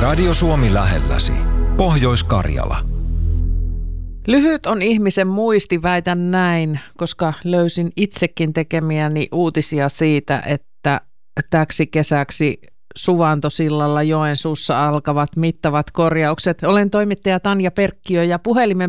Radio Suomi lähelläsi. Pohjois-Karjala. Lyhyt on ihmisen muisti, väitän näin, koska löysin itsekin tekemiäni uutisia siitä, että täksi kesäksi Suvantosillalla Joensuussa alkavat mittavat korjaukset. Olen toimittaja Tanja Perkkiö ja puhelimen